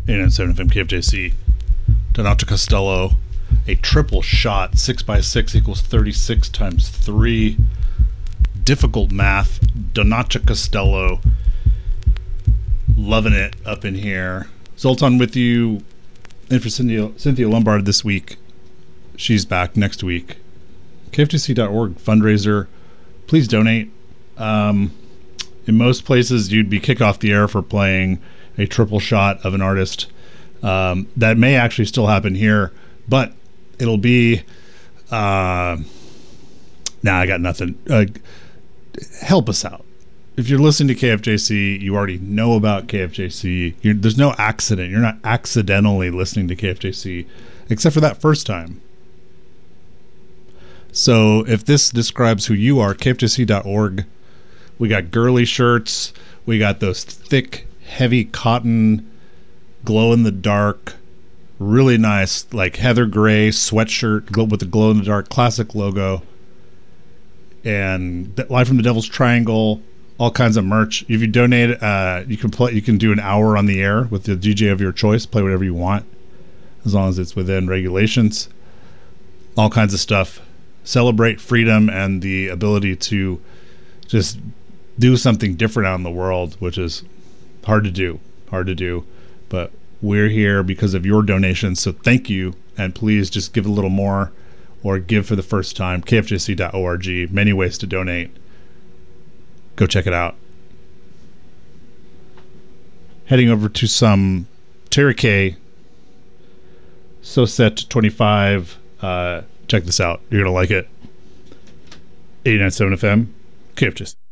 897 FM KFJC. Donato Costello, a triple shot, 6x6 equals 36 times 3. Difficult math. Donato Costello, loving it up in here. Zoltan with you, and for Cynthia Lombard this week. She's back next week. KFJC.org fundraiser. Please donate. In most places, you'd be kicked off the air for playing a triple shot of an artist. That may actually still happen here, but it'll be... I got nothing. Help us out. If you're listening to KFJC, you already know about KFJC. There's no accident. You're not accidentally listening to KFJC, except for that first time. So if this describes who you are, KFJC.org. We got girly shirts. We got those thick, heavy cotton, glow-in-the-dark, really nice, like heather gray sweatshirt with the glow-in-the-dark classic logo. And Live from the Devil's Triangle, all kinds of merch. If you donate, you can do an hour on the air with the DJ of your choice, play whatever you want, as long as it's within regulations. All kinds of stuff. Celebrate freedom and the ability to just do something different out in the world, which is hard to do, but we're here because of your donations. So thank you, and please just give a little more or give for the first time. KFJC.org, many ways to donate. Go check it out. Heading over to some Terry K. So Set 25. Check this out. You're going to like it. 89.7 FM. KFJC.